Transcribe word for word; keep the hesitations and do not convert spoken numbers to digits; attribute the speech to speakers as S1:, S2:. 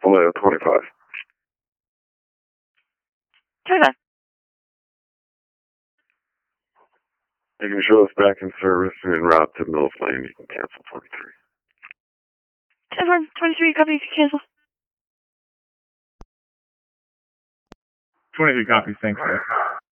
S1: Vallejo twenty-five.
S2: twenty-five.
S1: You can show us back in service and en route to Mills Lane. You can cancel twenty-three.
S2: ten four, twenty-three, copy, cancel.
S3: twenty-three copies, thanks, sir.